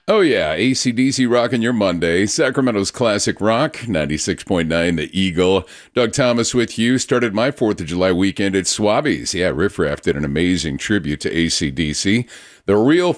Oh, yeah. AC/DC rocking your Monday. Sacramento's classic rock, 96.9 The Eagle. Doug Thomas with you. Started my 4th of July weekend at Swabby's. Yeah, Riff Raff did an amazing tribute to AC/DC. The real